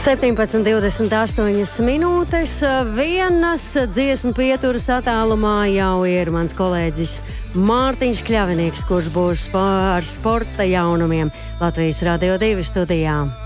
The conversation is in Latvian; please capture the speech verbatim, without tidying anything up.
septiņpadsmit divdesmit astoņas minūtes. Vienas dziesmu pieturas attālumā jau ir mans kolēģis Mārtiņš Kļavinieks, kurš būs par sporta jaunumiem Latvijas Radio divi studijā.